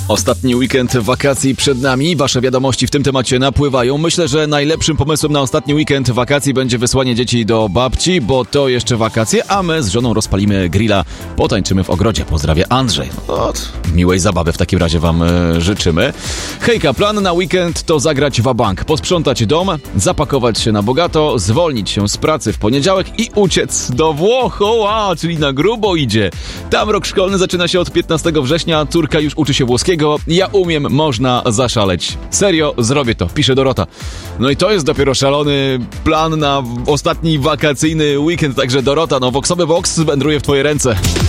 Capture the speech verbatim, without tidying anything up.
Ostatni weekend wakacji przed nami. Wasze wiadomości w tym temacie napływają. Myślę, że najlepszym pomysłem na ostatni weekend wakacji będzie wysłanie dzieci do babci, bo to jeszcze wakacje, a my z żoną rozpalimy grilla, potańczymy w ogrodzie. Pozdrawia Andrzej. No, miłej zabawy w takim razie wam e, życzymy. Hejka, plan na weekend to zagrać wabank, posprzątać dom, zapakować się na bogato, zwolnić się z pracy w poniedziałek i uciec do Włoch. Oła, czyli na grubo idzie. Tam rok szkolny zaczyna się od piętnastego września, córka już uczy się włoskiego. Ja umiem, można zaszaleć. Serio, zrobię to, pisze Dorota. No i to jest dopiero szalony plan na ostatni wakacyjny weekend, także Dorota, no Voxowy Vox wędruje w twoje ręce.